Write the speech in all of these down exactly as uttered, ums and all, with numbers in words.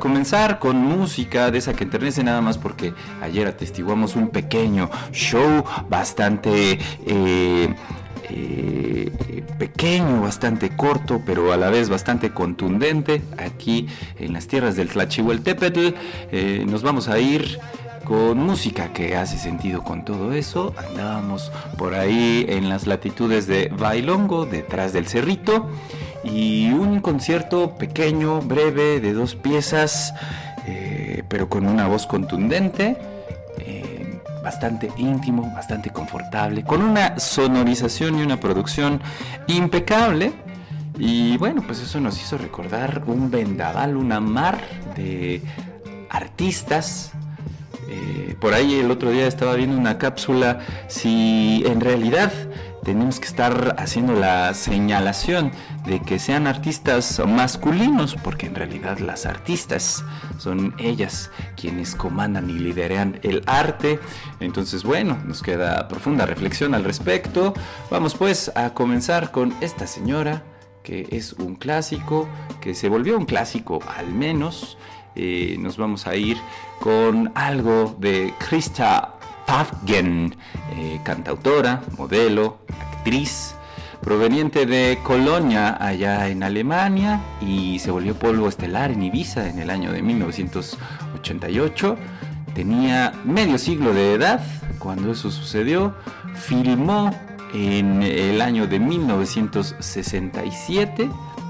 comenzar con música de esa que enternece, nada más porque ayer atestiguamos un pequeño show bastante eh, eh, pequeño, bastante corto, pero a la vez bastante contundente aquí en las tierras del Tlachihueltépetl. Eh, nos vamos a ir con música que hace sentido con todo eso. Andábamos por ahí en las latitudes de Bailongo, detrás del cerrito, y un concierto pequeño, breve, de dos piezas, eh, pero con una voz contundente, eh, bastante íntimo, bastante confortable, con una sonorización y una producción impecable. Y bueno, pues eso nos hizo recordar un vendaval, una mar de artistas. Eh, por ahí el otro día estaba viendo una cápsula si en realidad tenemos que estar haciendo la señalación de que sean artistas masculinos, porque en realidad las artistas son ellas quienes comandan y lideran el arte. Entonces, bueno, nos queda profunda reflexión al respecto. Vamos pues a comenzar con esta señora, que es un clásico, que se volvió un clásico al menos. Eh, nos vamos a ir con algo de Krista Pavgen, eh, cantautora, modelo, actriz, proveniente de Colonia, allá en Alemania, y se volvió polvo estelar en Ibiza en el año de mil novecientos ochenta y ocho. Tenía medio siglo de edad cuando eso sucedió. Filmó en el año de mil novecientos sesenta y siete.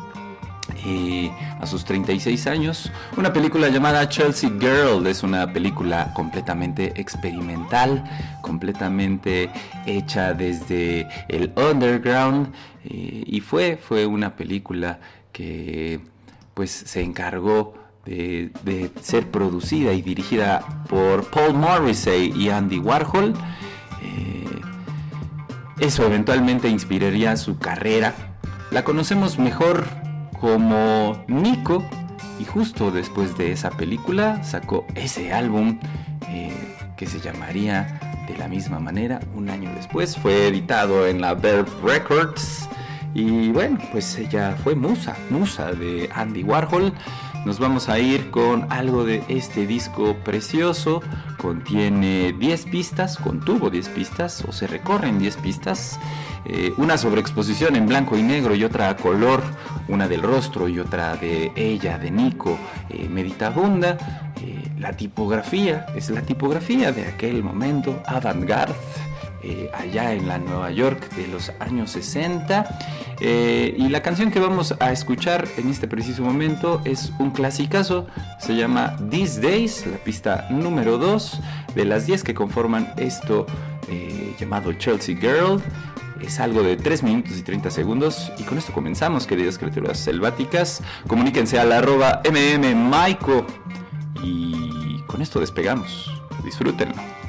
Eh, a sus treinta y seis años, una película llamada Chelsea Girl. Es una película completamente experimental, completamente hecha desde el underground, eh, y fue, fue una película que pues se encargó de, de ser producida y dirigida por Paul Morrissey y Andy Warhol. Eh, eso eventualmente inspiraría su carrera. La conocemos mejor como Nico, y justo después de esa película sacó ese álbum eh, que se llamaría de la misma manera un año después. Fue editado en la Verve Records, y bueno, pues ella fue musa, musa de Andy Warhol. Nos vamos a ir con algo de este disco precioso. Contiene diez pistas, contuvo diez pistas, o se recorren diez pistas. Eh, una sobreexposición en blanco y negro y otra a color, una del rostro y otra de ella, de Nico, eh, meditabunda. Eh, la tipografía es la tipografía de aquel momento, avant-garde, eh, allá en la Nueva York de los años sesenta. Eh, y la canción que vamos a escuchar en este preciso momento es un clasicazo, se llama These Days, la pista número dos de las diez que conforman esto eh, llamado Chelsea Girl. Es algo de tres minutos y treinta segundos. Y con esto comenzamos, queridas criaturas selváticas. Comuníquense al arroba mmmaico. Y con esto despegamos. Disfrútenlo.